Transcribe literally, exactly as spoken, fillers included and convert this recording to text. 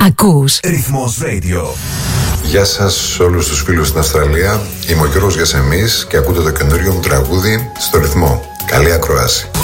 Ακούς Ρυθμός Radio. Γεια σας όλους τους φίλους στην Αυστραλία. Είμαι ο Γιώργος Γιασεμής και ακούτε το καινούριο μου τραγούδι στο Ρυθμό. Καλή ακρόαση.